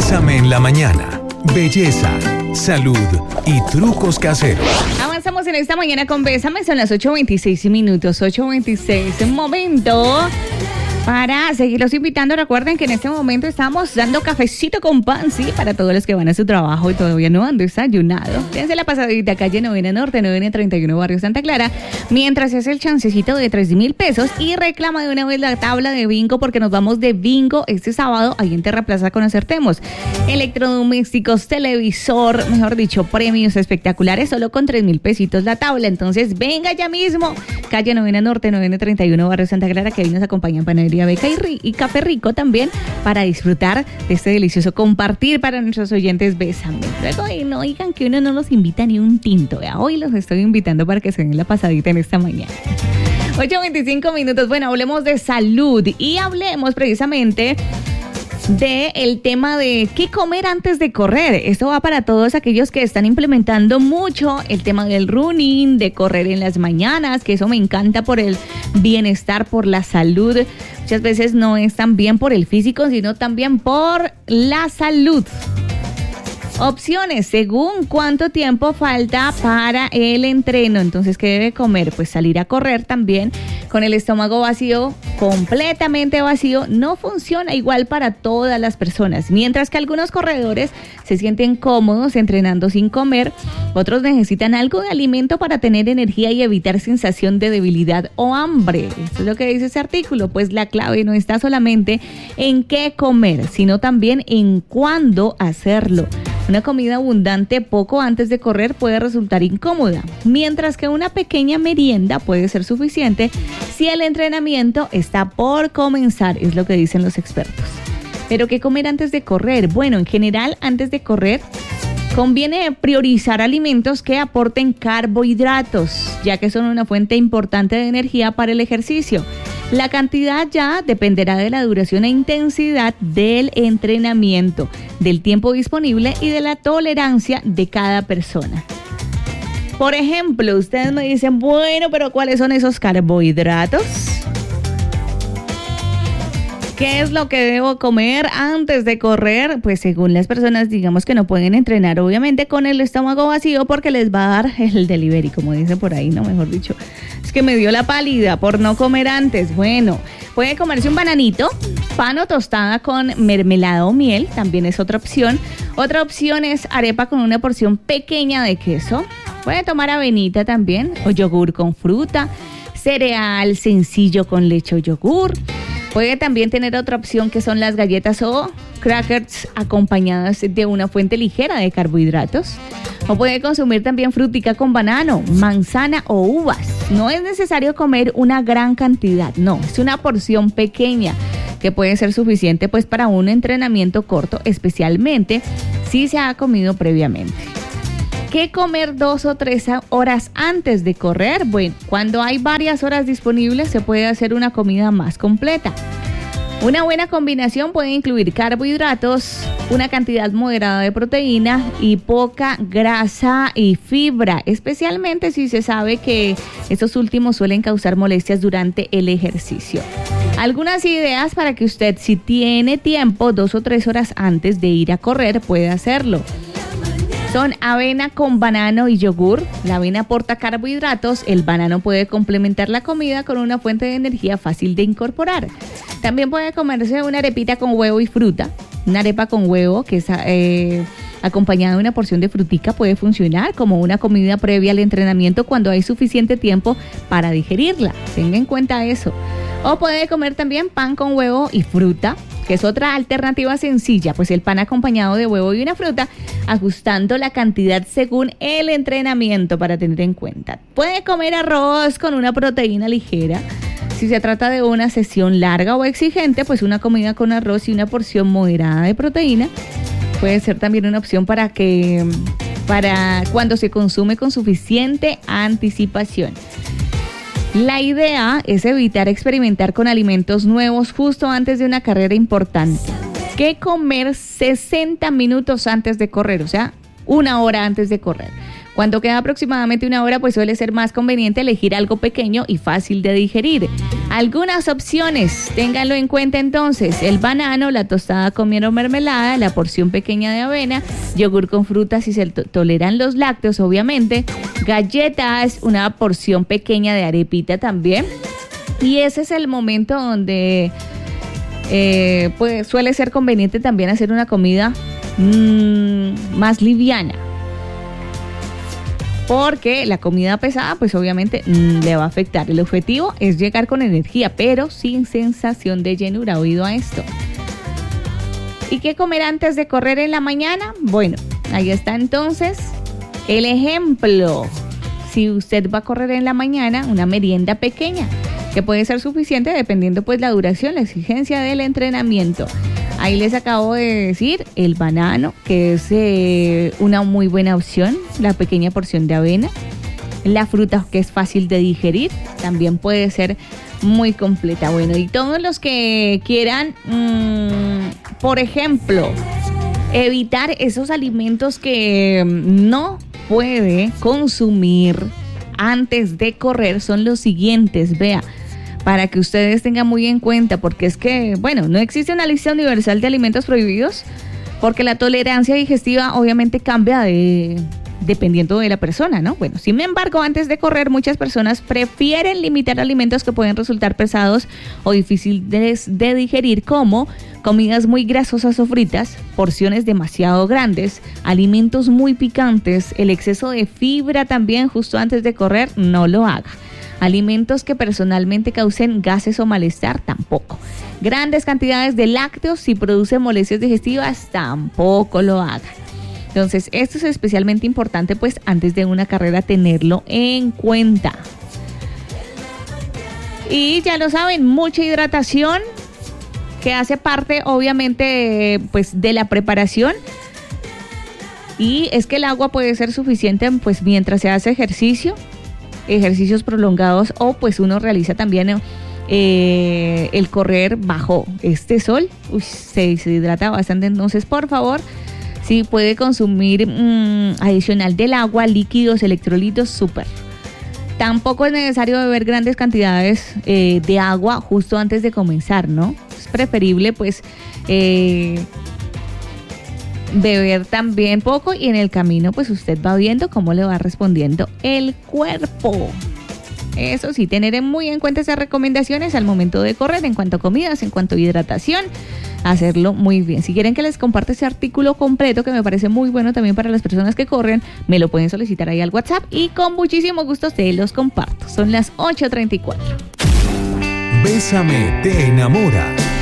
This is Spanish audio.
Bésame en la mañana. Belleza, salud y trucos caseros. Avanzamos en esta mañana con Bésame, son las 8:26 minutos, 8:26, un momento para seguirlos invitando. Recuerden que en este momento estamos dando cafecito con pan, sí, para todos los que van a su trabajo y todavía no han desayunado. Dense la pasadita, calle Novena Norte, Novena 31, Barrio Santa Clara, mientras se hace el chancecito de 3,000 pesos y reclama de una vez la tabla de bingo, porque nos vamos de bingo este sábado ahí en Terraplaza con Acertemos. Electrodomésticos, televisor, mejor dicho, premios espectaculares, solo con 3,000 pesitos la tabla. Entonces venga ya mismo, calle Novena Norte, Novena 31, Barrio Santa Clara, que ahí nos acompañan Panadería Beca y Café Rico también, para disfrutar de este delicioso compartir para nuestros oyentes. Bésame. Luego no digan que uno no los invita ni un tinto. Hoy los estoy invitando para que se den la pasadita en esta mañana. 8:25 minutos. Bueno, hablemos de salud y hablemos precisamente del tema de qué comer antes de correr. Esto va para todos aquellos que están implementando mucho el tema del running, de correr en las mañanas, que eso me encanta por el bienestar, por la salud. Muchas veces no es tan bien por el físico, sino también por la salud. Opciones, según cuánto tiempo falta para el entreno. Entonces, ¿qué debe comer? Pues salir a correr también con el estómago vacío, completamente vacío, no funciona igual para todas las personas. Mientras que algunos corredores se sienten cómodos entrenando sin comer, otros necesitan algo de alimento para tener energía y evitar sensación de debilidad o hambre. Eso es lo que dice ese artículo. Pues la clave no está solamente en qué comer, sino también en cuándo hacerlo. Una comida abundante poco antes de correr puede resultar incómoda, mientras que una pequeña merienda puede ser suficiente si el entrenamiento está por comenzar, es lo que dicen los expertos. ¿Pero qué comer antes de correr? Bueno, en general, antes de correr, conviene priorizar alimentos que aporten carbohidratos, ya que son una fuente importante de energía para el ejercicio. La cantidad ya dependerá de la duración e intensidad del entrenamiento, del tiempo disponible y de la tolerancia de cada persona. Por ejemplo, ustedes me dicen, bueno, pero ¿cuáles son esos carbohidratos? ¿Qué es lo que debo comer antes de correr? Pues según las personas, digamos que no pueden entrenar obviamente con el estómago vacío, porque les va a dar el delivery, como dicen por ahí, ¿no? Mejor dicho, es que me dio la pálida por no comer antes. Bueno, puede comerse un bananito, pan o tostada con mermelada o miel, también es otra opción. Otra opción es arepa con una porción pequeña de queso. Puede tomar avenita también, o yogur con fruta, cereal sencillo con leche o yogur. Puede también tener otra opción, que son las galletas o crackers acompañadas de una fuente ligera de carbohidratos. O puede consumir también frutica con banano, manzana o uvas. No es necesario comer una gran cantidad, no, es una porción pequeña que puede ser suficiente pues para un entrenamiento corto, especialmente si se ha comido previamente. ¿Qué comer 2 o 3 horas antes de correr? Bueno, cuando hay varias horas disponibles se puede hacer una comida más completa. Una buena combinación puede incluir carbohidratos, una cantidad moderada de proteína y poca grasa y fibra, especialmente si se sabe que estos últimos suelen causar molestias durante el ejercicio. Algunas ideas para que usted, si tiene tiempo, 2 o 3 horas antes de ir a correr, puede hacerlo. Son avena con banano y yogur. La avena aporta carbohidratos, el banano puede complementar la comida con una fuente de energía fácil de incorporar. También puede comerse una arepita con huevo y fruta. Una arepa con huevo que es acompañada de una porción de frutica puede funcionar como una comida previa al entrenamiento cuando hay suficiente tiempo para digerirla. Tenga en cuenta eso. O puede comer también pan con huevo y fruta, que es otra alternativa sencilla, pues el pan acompañado de huevo y una fruta, ajustando la cantidad según el entrenamiento para tener en cuenta. Puede comer arroz con una proteína ligera. Si se trata de una sesión larga o exigente, pues una comida con arroz y una porción moderada de proteína puede ser también una opción para cuando se consume con suficiente anticipación. La idea es evitar experimentar con alimentos nuevos justo antes de una carrera importante. ¿Qué comer 60 minutos antes de correr? O sea, 1 hora antes de correr. Cuando queda aproximadamente una hora, pues suele ser más conveniente elegir algo pequeño y fácil de digerir. Algunas opciones, ténganlo en cuenta entonces: el banano, la tostada con miel o mermelada, la porción pequeña de avena, yogur con frutas si se toleran los lácteos, obviamente, galletas, una porción pequeña de arepita también. Y ese es el momento donde pues suele ser conveniente también hacer una comida más liviana, porque la comida pesada pues obviamente le va a afectar. El objetivo es llegar con energía, pero sin sensación de llenura. ¿Oído a esto? ¿Y qué comer antes de correr en la mañana? Bueno, ahí está entonces el ejemplo. Si usted va a correr en la mañana, una merienda pequeña, que puede ser suficiente dependiendo pues la duración, la exigencia del entrenamiento. Ahí les acabo de decir el banano, que es una muy buena opción, la pequeña porción de avena, la fruta, que es fácil de digerir, también puede ser muy completa. Bueno, y todos los que quieran, por ejemplo, evitar esos alimentos que no puede consumir antes de correr, son los siguientes, vea, para que ustedes tengan muy en cuenta, porque es que, bueno, no existe una lista universal de alimentos prohibidos, porque la tolerancia digestiva obviamente cambia dependiendo de la persona, ¿no? Bueno, sin embargo, antes de correr, muchas personas prefieren limitar alimentos que pueden resultar pesados o difíciles de digerir, como comidas muy grasosas o fritas, porciones demasiado grandes, alimentos muy picantes, el exceso de fibra también justo antes de correr, no lo haga. Alimentos que personalmente causen gases o malestar, tampoco. Grandes cantidades de lácteos, si producen molestias digestivas, tampoco lo hagan. Entonces, esto es especialmente importante, pues, antes de una carrera tenerlo en cuenta. Y ya lo saben, mucha hidratación, que hace parte, obviamente, pues, de la preparación. Y es que el agua puede ser suficiente, pues, mientras se hace ejercicios prolongados, o pues uno realiza también el correr bajo este sol. Se hidrata bastante. Entonces, por favor, si puede consumir adicional del agua, líquidos, electrolitos, súper. Tampoco es necesario beber grandes cantidades de agua justo antes de comenzar, ¿no? Es preferible pues beber también poco, y en el camino pues usted va viendo cómo le va respondiendo el cuerpo. Eso sí, tener muy en cuenta esas recomendaciones al momento de correr, en cuanto a comidas, en cuanto a hidratación, hacerlo muy bien. Si quieren que les comparte ese artículo completo, que me parece muy bueno también para las personas que corren, me lo pueden solicitar ahí al WhatsApp y con muchísimo gusto se los comparto. Son las 8:34. Bésame te enamora.